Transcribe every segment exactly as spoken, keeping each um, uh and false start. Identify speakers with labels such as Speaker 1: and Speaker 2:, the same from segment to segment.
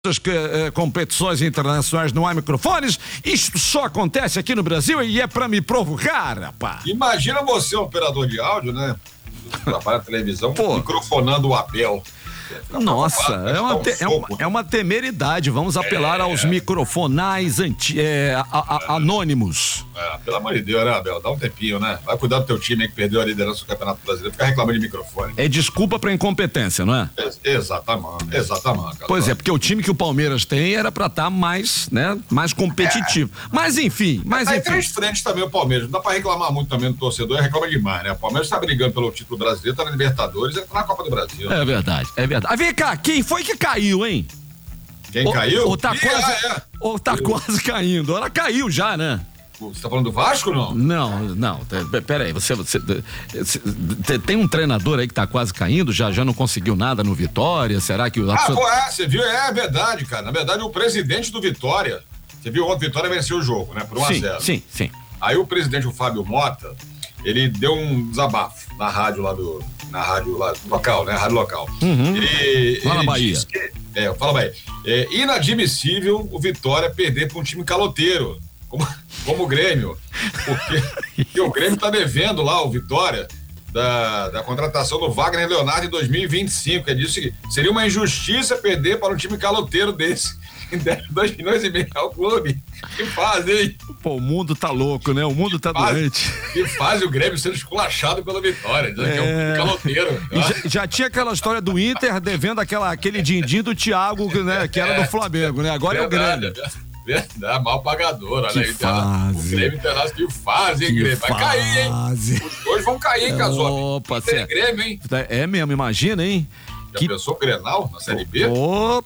Speaker 1: Que, eh, competições internacionais não há microfones. Isto só acontece aqui no Brasil e é pra me provocar, rapaz.
Speaker 2: Imagina você, operador de áudio, né? Trabalha na televisão, Pô. microfonando o Abel.
Speaker 1: Nossa, é uma, te, é, uma, é uma temeridade. Vamos apelar é, aos microfonais anti, é, a, a, anônimos.
Speaker 2: É, pelo amor de Deus, né, Abel? Dá um tempinho, né? Vai cuidar do teu time aí que perdeu a liderança do Campeonato Brasileiro. Fica reclamando de microfone.
Speaker 1: É desculpa pra incompetência, não é?
Speaker 2: é exatamente, exatamente. Cara.
Speaker 1: Pois é, porque o time que o Palmeiras tem era pra estar tá mais, né, mais competitivo. É. Mas enfim, mas
Speaker 2: é,
Speaker 1: enfim.
Speaker 2: Tem três frentes também o Palmeiras. Não dá pra reclamar muito também do torcedor, reclama demais, né? O Palmeiras tá brigando pelo título brasileiro, tá na Libertadores, ele tá na Copa do Brasil.
Speaker 1: É verdade, é verdade. Ah, vem cá, quem foi que caiu, hein?
Speaker 2: Quem ou, caiu?
Speaker 1: Ou tá, quase, é, é. Ou tá quase caindo. Ela caiu já, né?
Speaker 2: Você tá falando do Vasco, não?
Speaker 1: Não, não. Pera aí, você, você, você tem um treinador aí que tá quase caindo, já, já não conseguiu nada no Vitória? Será que o...
Speaker 2: Ah, pô, é, você viu? É verdade, cara. Na verdade, o presidente do Vitória, você viu ontem, o Vitória venceu o jogo, né? Por um a zero.
Speaker 1: Sim, sim.
Speaker 2: Aí o presidente, o Fábio Mota, ele deu um desabafo na rádio lá do... Na rádio lá local, né? Rádio local.
Speaker 1: Uhum.
Speaker 2: Ele,
Speaker 1: Fala
Speaker 2: ele
Speaker 1: Bahia.
Speaker 2: Que, é, fala Bahia. É inadmissível o Vitória perder para um time caloteiro, como, como o Grêmio. Porque, porque o Grêmio tá devendo lá o Vitória da, da contratação do Wagner Leonardo em dois mil e vinte e cinco. É disso que seria uma injustiça perder para um time caloteiro desse. dois milhões e meio ao clube. Que faz, hein?
Speaker 1: Pô, o mundo tá louco, né? O mundo tá
Speaker 2: faz,
Speaker 1: doente.
Speaker 2: Que faz o Grêmio sendo esculachado pela Vitória, dizendo é... que é um caloteiro.
Speaker 1: Já, já tinha aquela história do Inter devendo aquela, aquele din-din do Thiago, né? Que era do Flamengo, né? Agora verdade, é o Grêmio.
Speaker 2: Verdade, mal pagador. Olha aí,
Speaker 1: fase.
Speaker 2: O Grêmio Internacional que faz, hein, Grêmio? Vai
Speaker 1: fase.
Speaker 2: cair, hein? Os dois vão cair, hein, Casóbio?
Speaker 1: Opa,
Speaker 2: Inter e Grêmio, hein?
Speaker 1: É mesmo, imagina, hein?
Speaker 2: Já
Speaker 1: que...
Speaker 2: pensou o Grenal na Série B?
Speaker 1: Oh...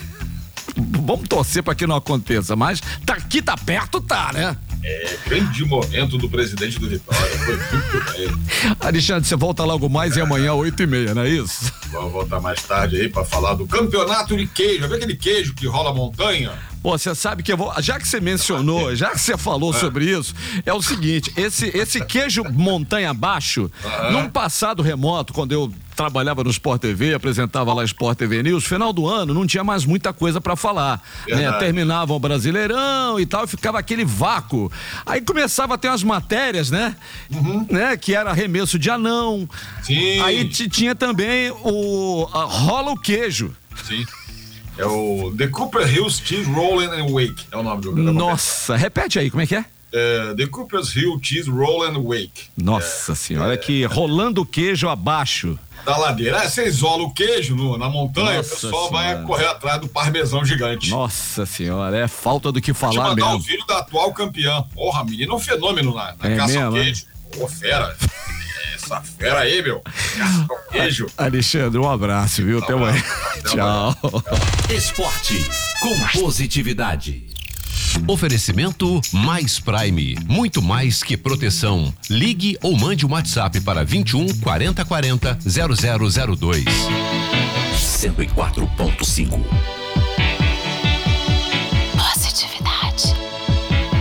Speaker 1: Vamos torcer para que não aconteça, mas tá aqui, tá perto, tá, né?
Speaker 2: É, grande momento do presidente do Vitória, foi muito bem.
Speaker 1: Alexandre, você volta logo mais e amanhã, oito e meia, não é isso?
Speaker 2: Vamos voltar mais tarde aí pra falar do campeonato de queijo. Vê aquele queijo que rola a montanha?
Speaker 1: Pô, você sabe que eu vou, já que você mencionou, já que você falou é. sobre isso, é o seguinte, esse, esse queijo montanha abaixo, uhum. num passado remoto, quando eu trabalhava no Sport T V, apresentava lá Sport T V News, final do ano não tinha mais muita coisa pra falar, né? Terminava o Brasileirão e tal, e ficava aquele vácuo. Aí começava a ter as matérias, né?
Speaker 2: Uhum.
Speaker 1: né? Que era arremesso de anão.
Speaker 2: Sim.
Speaker 1: Aí tinha também o a, rola o queijo.
Speaker 2: Sim. É o The Cooper Hills Cheese Roll and Wake, é o nome do programa.
Speaker 1: Nossa, repete aí, como é que é?
Speaker 2: É, The Cooper's Hill Cheese Roll and Wake.
Speaker 1: Nossa é, senhora, é, que rolando o queijo abaixo.
Speaker 2: Da ladeira. É, você isola o queijo no, na montanha, Nossa o pessoal senhora. vai correr atrás do parmesão gigante.
Speaker 1: Nossa senhora, é falta do que falar
Speaker 2: Vou te mandar
Speaker 1: mesmo.
Speaker 2: o vídeo da atual campeã. Porra, menino, é um fenômeno na, na
Speaker 1: é
Speaker 2: caça
Speaker 1: mesmo,
Speaker 2: ao queijo. Ô, fera. Essa fera aí, meu. Caça ao queijo.
Speaker 1: Alexandre, um abraço, viu? Até amanhã. Tchau.
Speaker 3: Esporte com positividade. Oferecimento Mais Prime, muito mais que proteção. Ligue ou mande um WhatsApp para vinte e um, quarenta, quarenta, zero zero zero dois. cento e quatro ponto cinco